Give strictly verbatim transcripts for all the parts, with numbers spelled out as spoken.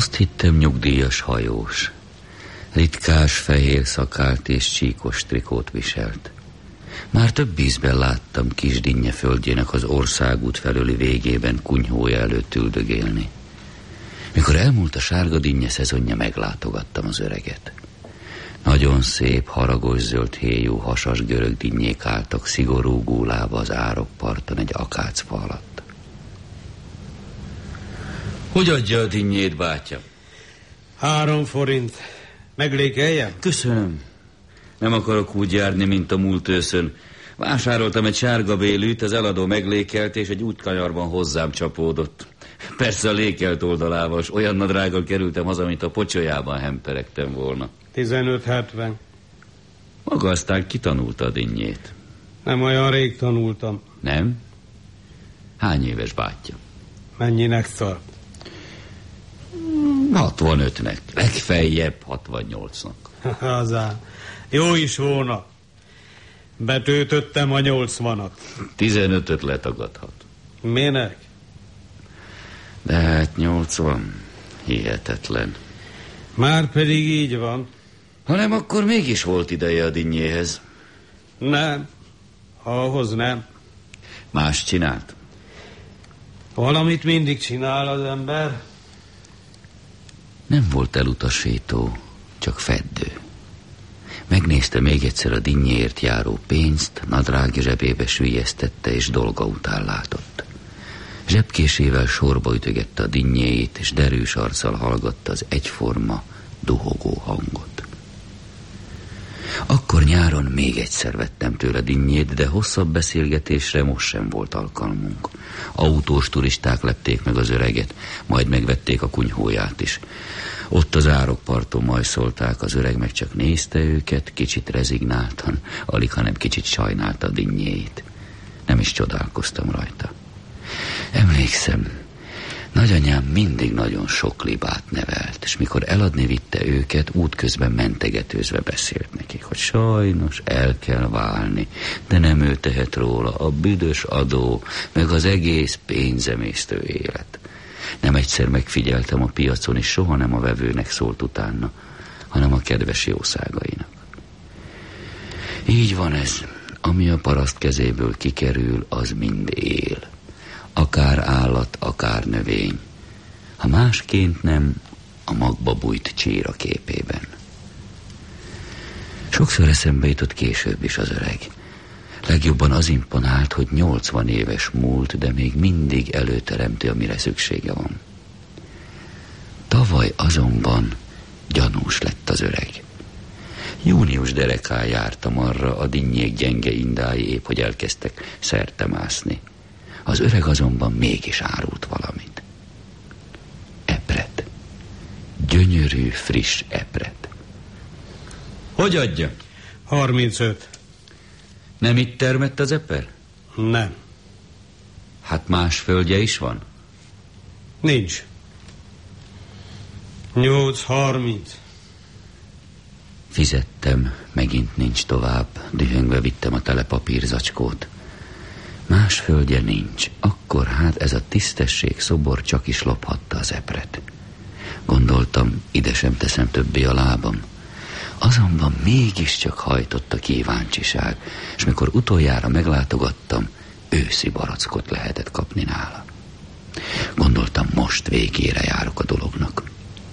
Azt hittem, nyugdíjas hajós. Ritkás fehér szakált és csíkos trikót viselt. Már több ízben láttam Kis Dinnye földjének az országút felőli végében kunyhója előtt üldögélni. Mikor elmúlt a sárga dinnye szezonja, meglátogattam az öreget. Nagyon szép, haragos zöld héjú, hasas görög dinnyék álltak szigorú gúlába az árokparton egy akácfa alatt. Hogy adja a dinnyét, bátya? Három forint. Meglékeljem? Köszönöm. Nem akarok úgy járni, mint a múlt őszön. Vásároltam egy sárga bélűt, az eladó meglékelt, és egy útkanyarban hozzám csapódott. Persze a lékelt oldalával, s olyan nadrággal kerültem haza, mint a pocsolyában hemperegtem volna. tizenöt hetven. Maga aztán kitanulta a dinnyét. Nem olyan rég tanultam. Nem? Hány éves bátyja? Mennyinek tart? hatvanötnek, legfeljebb hatvannyolcnak. Hazán. Jó is volna. Betöltöttem a nyolcvanat. tizenötöt letagadhat. Minek? De hát nyolcvan. Hihetetlen. Már pedig így van. Ha nem, akkor mégis volt ideje a dinnyéhez. Nem. Ahhoz nem. Más csinált? Valamit mindig csinál az ember. Nem volt elutasító, csak feddő. Megnézte még egyszer a dinnyéért járó pénzt, nadrágja zsebébe süllyesztette, és dolga után látott. Zsebkésével sorba ütögette a dinnyéit, és derűs arccal hallgatta az egyforma, duhogó hangot. Akkor nyáron még egyszer vettem tőle dinnyét, de hosszabb beszélgetésre most sem volt alkalmunk. Autós turisták lepték meg az öreget, majd megvették a kunyhóját is. Ott az árokparton majszolták, az öreg meg csak nézte őket, kicsit rezignáltan, alig, hanem kicsit sajnálta a dinnyéit. Nem is csodálkoztam rajta. Emlékszem, nagyanyám mindig nagyon sok libát nevelt, és mikor eladni vitte őket, útközben mentegetőzve beszélt nekik, hogy sajnos el kell válni, de nem ő tehet róla, a büdös adó, meg az egész pénzemésztő élet. Nem egyszer megfigyeltem a piacon, és soha nem a vevőnek szólt utána, hanem a kedves jószágainak. Így van ez, ami a paraszt kezéből kikerül, az mind él. Akár állat, akár növény. Ha másként nem, a magba bújt csíra képében. Sokszor eszembe jutott később is az öreg. Legjobban az imponált, hogy nyolcvan éves múlt, de még mindig előteremtő, amire szüksége van. Tavaly azonban gyanús lett az öreg. Június derekán jártam arra, a dinnyék gyenge indái épp, hogy elkezdtek szertemászni. Az öreg azonban mégis árult valamit. Epret. Gyönyörű, friss epret. Hogy adja? harmincöt. Nem itt termett az eper? Nem. Hát más földje is van? Nincs. nyolc harminc. Fizettem, megint nincs tovább. Dühöngve vittem a tele papírzacskót. Más földje nincs. Akkor hát ez a tisztesség szobor csak is lophatta az epret. Gondoltam, ide sem teszem többé a lábam. Azonban mégiscsak hajtott a kíváncsiság, és mikor utoljára meglátogattam, őszi barackot lehetett kapni nála. Gondoltam, most végére járok a dolognak.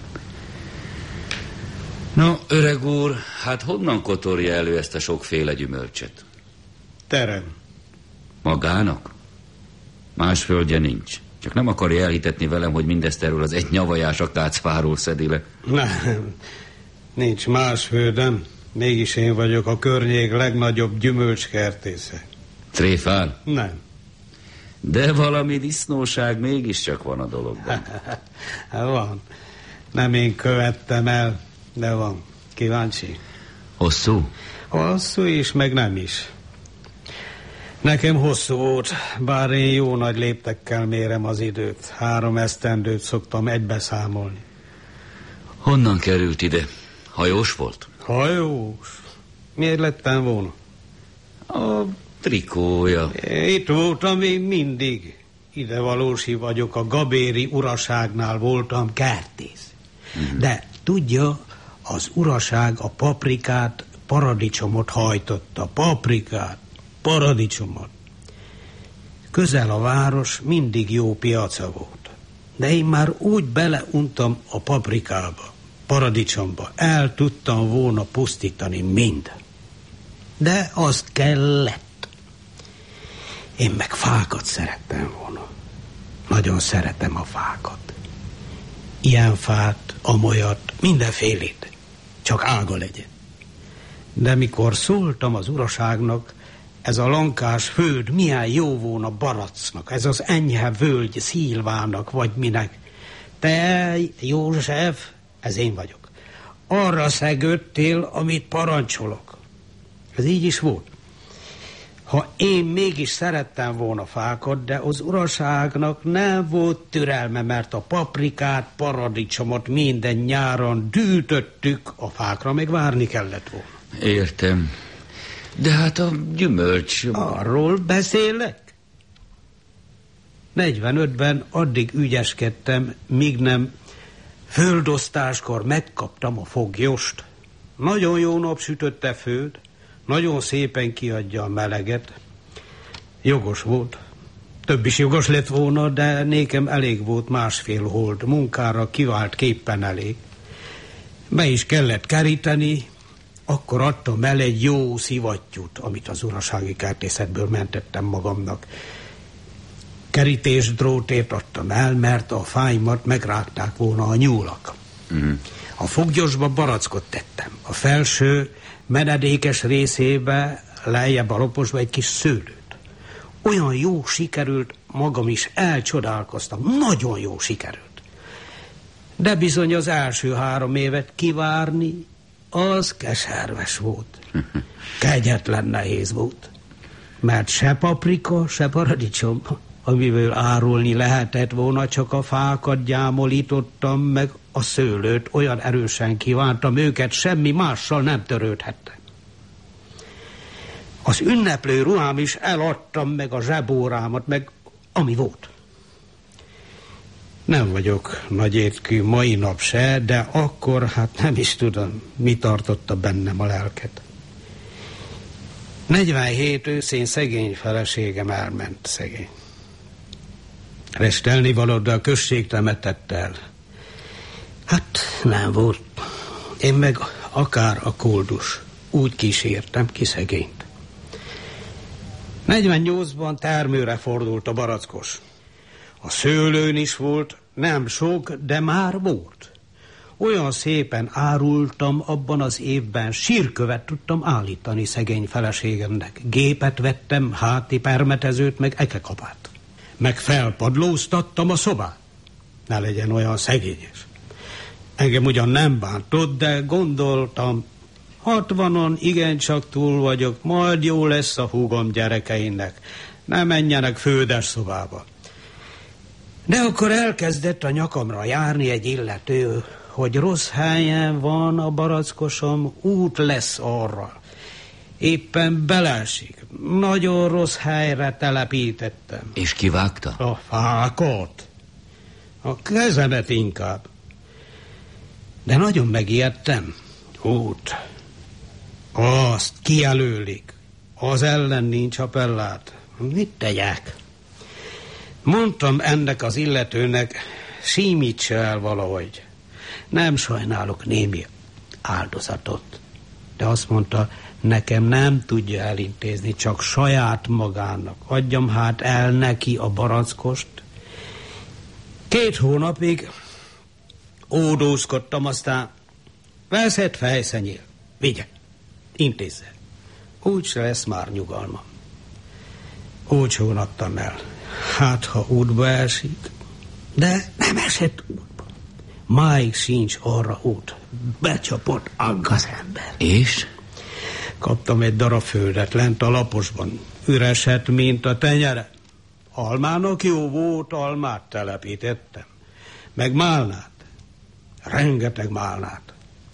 No, öreg úr, hát honnan kotorja elő ezt a sokféle gyümölcset? Terem. Magának? Más földje nincs. Csak nem akarja elhitetni velem, hogy mindezt erről az egy nyavajás akácfáról szedi le. Nem, nincs más földem. Mégis én vagyok a környék legnagyobb gyümölcskertésze. Tréfál? Nem. De valami disznóság mégiscsak van a dologban. Van. Nem én követtem el, de van. Kíváncsi? Hosszú? Hosszú is, meg nem is. Nekem hosszú volt, bár én jó nagy léptekkel mérem az időt. Három esztendőt szoktam egybeszámolni. Honnan került ide? Hajós volt? Hajós? Miért lettem volna? A trikója. Itt voltam én mindig. Idevalósi vagyok, a gabéri uraságnál voltam kertész. Mm. De tudja, az uraság a paprikát, paradicsomot hajtotta. Paprikát, paradicsomot. Közel a város, mindig jó piaca volt. De én már úgy beleuntam a paprikába, paradicsomba. El tudtam volna pusztítani mind. De az kellett. Én meg fákat szerettem volna. Nagyon szeretem a fákat. Ilyen fát, amolyat, mindenfélét. Csak ága legyen. De mikor szóltam az uraságnak, ez a lankás föld milyen jó volna Baracknak, ez az enyhe völgy Szilvának, vagy minek. Te, József, ez én vagyok. Arra szegődtél, amit parancsolok. Ez így is volt. Ha én mégis szerettem volna fákat, de az uraságnak nem volt türelme, mert a paprikát, paradicsomot minden nyáron dűtöttük, a fákra meg várni kellett volna. Értem. De hát a gyümölcs... Arról beszélek? negyvenötben addig ügyeskedtem, míg nem földosztáskor megkaptam a foglyost. Nagyon jó nap sütötte föld, nagyon szépen kiadja a meleget. Jogos volt. Több is jogos lett volna, de nékem elég volt másfél hold. Munkára kivált képpen elég. Be is kellett keríteni, akkor adtam el egy jó szivattyút, amit az urasági kertészetből mentettem magamnak. Kerítés drótért adtam el, mert a fájmat megrágták volna a nyúlak. Mm. A foggyosba barackot tettem. A felső menedékes részébe, lejjebb a roposba egy kis szőlőt. Olyan jó sikerült, magam is elcsodálkoztam. Nagyon jó sikerült. De bizony az első három évet kivárni, az keserves volt. Kegyetlen nehéz volt. Mert se paprika, se paradicsom, amiből árulni lehetett volna, csak a fákat gyámolítottam, meg a szőlőt, olyan erősen kívántam őket, semmi mással nem törődhettem. Az ünneplő ruhám is eladtam, meg a zsebórámat, meg ami volt. Nem vagyok nagyétkű mai nap se, de akkor hát nem is tudom, mi tartotta bennem a lelket. negyvenhét őszén szegény feleségem elment, szegény. Restelni való, de a község temetett el. Hát nem volt. Én meg akár a koldus. Úgy kísértem ki szegényt. negyvennyolcban termőre fordult a barackos. A szőlőn is volt, nem sok, de már volt. Olyan szépen árultam abban az évben, sírkövet tudtam állítani szegény feleségemnek. Gépet vettem, háti permetezőt, meg ekekapát. Meg felpadlóztattam a szobát. Ne legyen olyan szegényes. Engem ugyan nem bántott, de gondoltam, hatvanon igencsak túl vagyok, majd jó lesz a húgom gyerekeinek. Ne menjenek földes szobába. De akkor elkezdett a nyakamra járni egy illető, hogy rossz helyen van a barackosom, út lesz arra. Éppen beleesik. Nagyon rossz helyre telepítettem. És kivágta? A fákat. A kezemet inkább. De nagyon megijedtem. Út. Azt kijelölik. Az ellen nincs appellát. Mit tegyek? Mondtam ennek az illetőnek, símítsa el valahogy. Nem sajnálok némi áldozatot. De azt mondta, nekem nem tudja elintézni, csak saját magának. Adjam hát el neki a barackost. Két hónapig ódózkodtam, aztán veszett fejszenyél. Vigye, intézze. Úgy se lesz már nyugalma. Olcsón adtam el. Hát, ha útba esik. De nem esett útba. Máig sincs arra út. Becsapott agg az ember. És? Kaptam egy darab földet lent a laposban. Üresett, mint a tenyere. Almának jó volt, almát telepítettem. Meg málnát. Rengeteg málnát.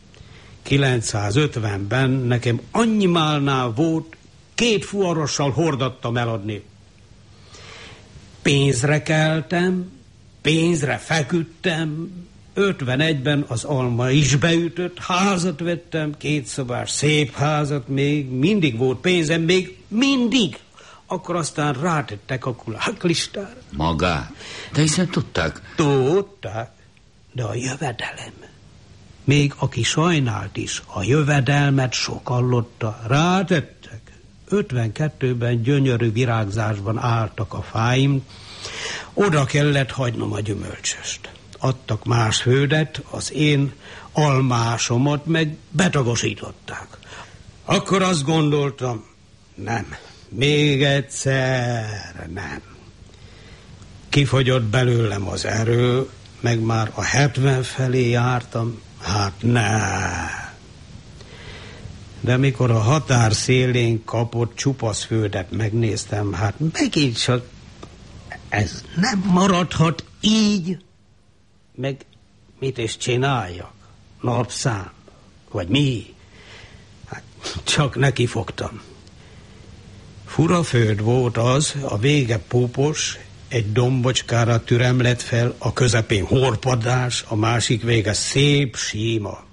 kilencszázötvenben nekem annyi málná volt, két fuvarossal hordattam eladni. Pénzre keltem, pénzre feküdtem, ötvenegyben az alma is beütött, házat vettem, kétszobás, szép házat még, mindig volt pénzem, még mindig. Akkor aztán rátettek a kulák listára. Magá? De hiszen tudták. Tudták, de a jövedelem. Még aki sajnált is, a jövedelmet sokallotta, rátettek. ötvenkettőben gyönyörű virágzásban álltak a fáim, oda kellett hagynom a gyümölcsöst. Adtak más földet, az én almásomat meg betagosították. Akkor azt gondoltam, nem, még egyszer nem. Kifogyott belőlem az erő, meg már a hetven felé jártam, hát nem. De mikor a határ szélén kapott csupasz földet megnéztem, hát megint csak ez nem maradhat így. Meg mit is csináljak? Napszám? Vagy mi? Hát csak neki fogtam. Fura föld volt az, a vége pópos, egy dombocskára türemlett fel, a közepén horpadás, a másik vége szép, síma.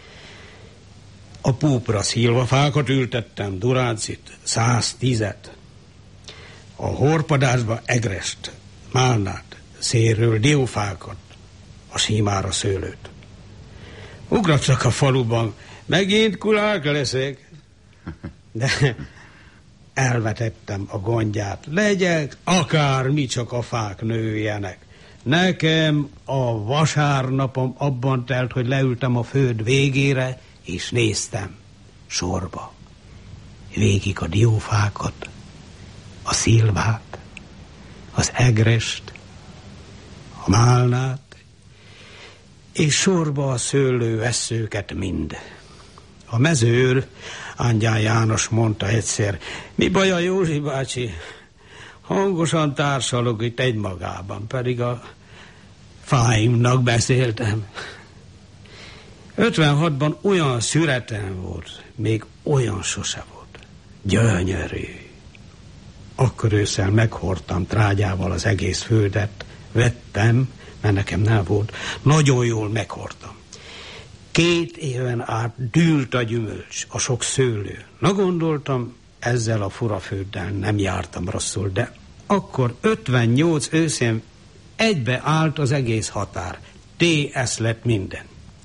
A púpra szilvafákat ültettem, duráncit, száztízet. A horpadásba egrest, málnát, szérről diófákat, a símára szőlőt. Ugrattak a faluban, megint kulák leszek. De elvetettem a gondját, legyek, akármi, csak a fák nőjenek. Nekem a vasárnapom abban telt, hogy leültem a föld végére, és néztem sorba. Végig a diófákat, a szilvát, az egrest, a málnát, és sorba a szőlő eszőket mind. A mezőr, Angyán János mondta egyszer, mi baj a Józsi bácsi? Hangosan társalog itt egymagában, pedig a fáimnak beszéltem. ötvenhatban olyan szüretem volt, még olyan sose volt. Gyönyörű. Akkor ősszel meghordtam trágyával az egész földet, vettem, mert nekem nem volt, nagyon jól meghordtam. Két éven át dűlt a gyümölcs, a sok szőlő. Na gondoltam, ezzel a furafölddel nem jártam rosszul, de akkor ötvennyolc őszén egybe állt az egész határ. té es lett minden.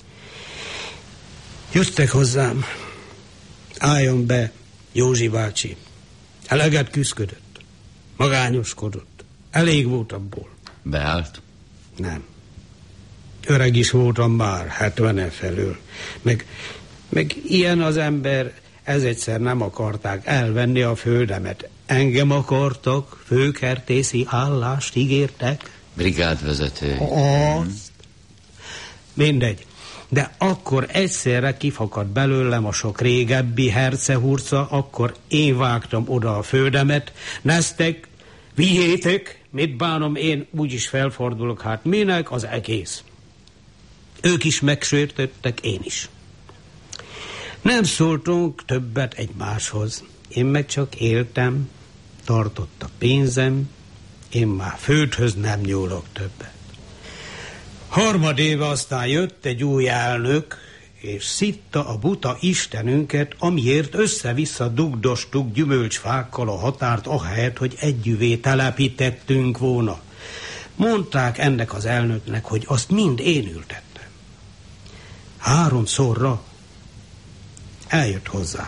Jöttek hozzám, álljon be, Józsi bácsi. Eleget küszködött, magányoskodott, elég volt abból. Beállt? Nem. Öreg is voltam már, hetvenen felül. Meg, meg ilyen az ember, ez egyszer nem akarták elvenni a földemet. Engem akartak, főkertészi állást ígértek. Brigádvezető. Azt. Mindegy. De akkor egyszerre kifakadt belőlem a sok régebbi hercehurca, akkor én vágtam oda a földemet. Neztek, vigyétek, mit bánom, én úgyis felfordulok, hát minek az egész. Ők is megsértettek, én is. Nem szóltunk többet egymáshoz. Én meg csak éltem, tartott a pénzem, én már földhöz nem nyúlok többet. Harmadéve aztán jött egy új elnök, és szitta a buta istenünket, amiért össze-vissza dugdostuk gyümölcsfákkal a határt, ahelyett, hogy együvé telepítettünk volna. Mondták ennek az elnöknek, hogy azt mind én ültettem. Háromszorra eljött hozzám.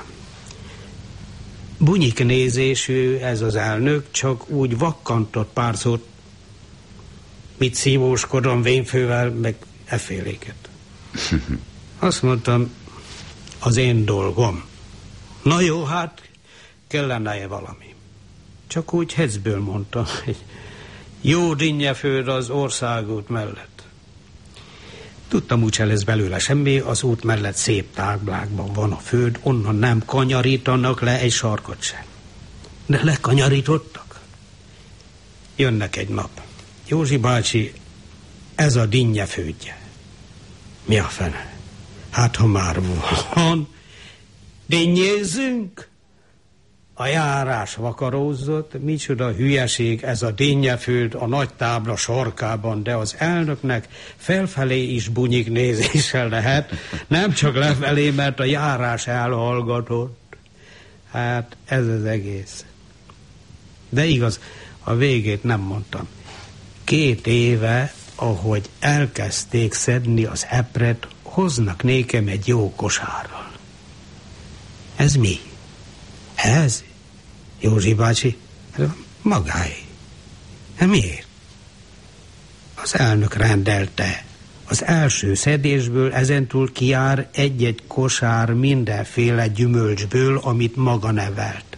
Bunyik nézésű ez az elnök, csak úgy vakkantott pár szót, mit szívóskodom vénfővel, meg efféléket. Azt mondtam, az én dolgom. Na jó, hát kellene-e valami? Csak úgy hecből mondtam, hogy jó dinnyeföld az országút mellett. Tudtam, úgyse lesz belőle semmi, az út mellett szép táblákban van a föld, onnan nem kanyarítanak le egy sarkot sem. De lekanyarítottak. Jönnek egy nap. Józsi bácsi, ez a dinnye földje. Mi a fene? Hát, ha már van, dinnyézzünk? A járás vakarózott, micsoda hülyeség ez a dinnyeföld a nagy tábla sarkában, de az elnöknek felfelé is bunyik nézéssel lehet, nem csak lefelé, mert a járás elhallgatott. Hát ez az egész. De igaz, a végét nem mondtam. Két éve, ahogy elkezdték szedni az epret, hoznak nékem egy jó kosárral. Ez mi? Ez? Józsi bácsi? Magáé. Miért? Az elnök rendelte. Az első szedésből ezentúl kijár egy-egy kosár mindenféle gyümölcsből, amit maga nevelt.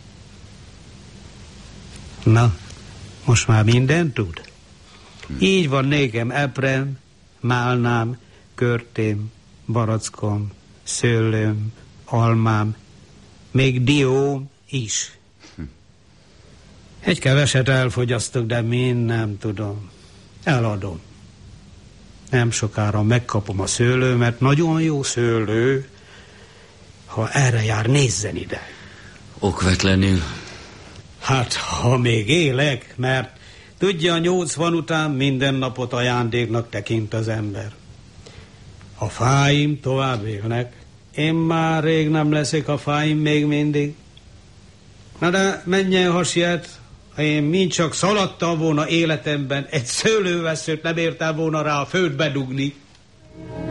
Na, most már mindent tud? Így van nékem eprem, málnám, körtém, barackom, szőlőm, almám, még dióm is. Egy keveset elfogyasztok, de mind nem tudom. Eladom. Nem sokára megkapom a szőlőmet, nagyon jó szőlő. Ha erre jár, nézzen ide. Okvetlenül? Hát, ha még élek, mert tudja, a nyolcvan után minden napot ajándéknak tekint az ember. A fáim tovább élnek. Én már rég nem leszek a fáim még mindig. Na de menjen, ha siet, ha én mind csak szaladtam volna életemben, egy szőlőveszőt nem értem volna rá a földbe dugni.